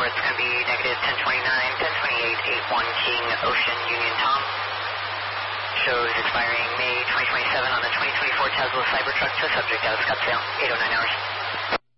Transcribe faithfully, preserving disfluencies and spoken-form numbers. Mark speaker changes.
Speaker 1: it's going to be negative ten twenty-nine, ten twenty-eight, eight one King Ocean Union Tom. Shows expiring May twenty twenty-seven on the twenty twenty-four Tesla Cybertruck to subject out of Scottsdale, eight oh nine hours.